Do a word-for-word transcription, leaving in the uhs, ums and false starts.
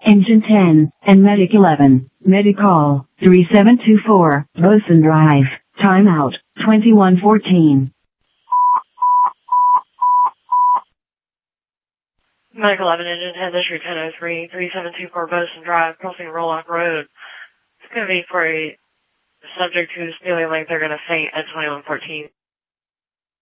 Engine ten, and Medic eleven, Medicall, three seven two four, Bosun Drive, timeout, twenty-one fourteen. Medic eleven, Engine ten, District ten oh three, three seven two four Bosun Drive, crossing Rollock Road. It's going to be for a subject who's feeling like they're going to faint at twenty-one fourteen.